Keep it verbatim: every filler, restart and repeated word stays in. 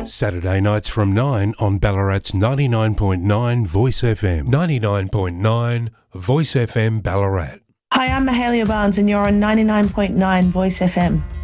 Saturday nights from nine on Ballarat's ninety-nine point nine Voice F M. ninety-nine point nine Voice F M Ballarat. Hi, I'm Mahalia Barnes and you're on ninety-nine point nine Voice F M.